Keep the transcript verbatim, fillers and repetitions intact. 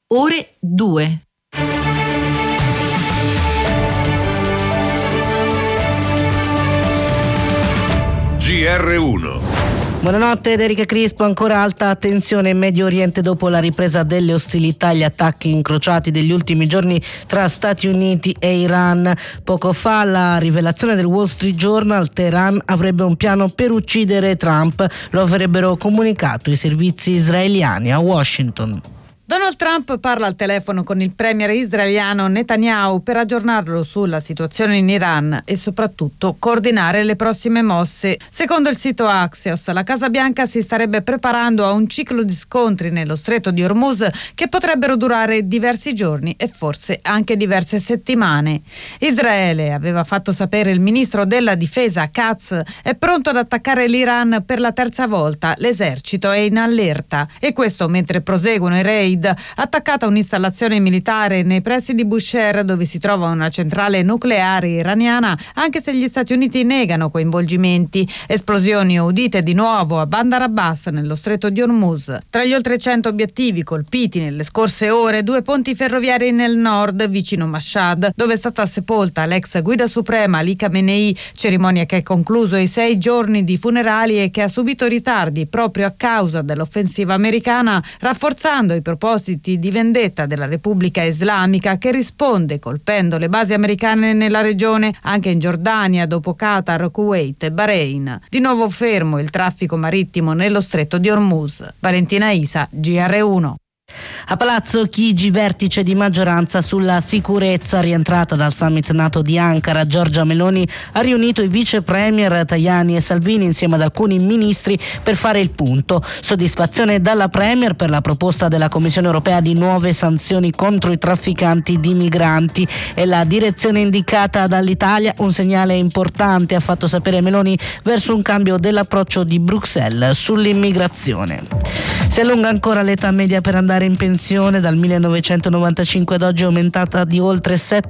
ore due. G R uno. Buonanotte ed Erika Crispo. Ancora alta tensione in Medio Oriente dopo la ripresa delle ostilità e gli attacchi incrociati degli ultimi giorni tra Stati Uniti e Iran. Poco fa la rivelazione del Wall Street Journal: Teheran avrebbe un piano per uccidere Trump, lo avrebbero comunicato i servizi israeliani a Washington. Donald Trump parla al telefono con il premier israeliano Netanyahu per aggiornarlo sulla situazione in Iran e soprattutto coordinare le prossime mosse. Secondo il sito Axios, la Casa Bianca si starebbe preparando a un ciclo di scontri nello stretto di Hormuz che potrebbero durare diversi giorni e forse anche diverse settimane. Israele, aveva fatto sapere il ministro della difesa Katz, è pronto ad attaccare l'Iran per la terza volta. L'esercito è in allerta e questo mentre proseguono i raid attaccata un'installazione militare nei pressi di Bushehr, dove si trova una centrale nucleare iraniana, anche se gli Stati Uniti negano coinvolgimenti. Esplosioni udite di nuovo a Bandar Abbas nello stretto di Hormuz. Tra gli oltre cento obiettivi colpiti nelle scorse ore, due ponti ferroviari nel nord vicino Mashhad, dove è stata sepolta l'ex guida suprema Ali Khamenei, cerimonia che ha concluso i sei giorni di funerali e che ha subito ritardi proprio a causa dell'offensiva americana, rafforzando i propositi di vendetta della Repubblica Islamica, che risponde colpendo le basi americane nella regione, anche in Giordania dopo Qatar, Kuwait e Bahrain. Di nuovo fermo il traffico marittimo nello stretto di Hormuz. Valentina Isa, G R uno. A Palazzo Chigi, vertice di maggioranza sulla sicurezza. Rientrata dal summit NATO di Ankara, Giorgia Meloni ha riunito i vice premier Tajani e Salvini insieme ad alcuni ministri per fare il punto. Soddisfazione dalla premier per la proposta della Commissione europea di nuove sanzioni contro i trafficanti di migranti e la direzione indicata dall'Italia, un segnale importante, ha fatto sapere Meloni, verso un cambio dell'approccio di Bruxelles sull'immigrazione. Si allunga ancora l'età media per andare in pensione. Dal millenovecentonovantacinque ad oggi è aumentata di oltre sette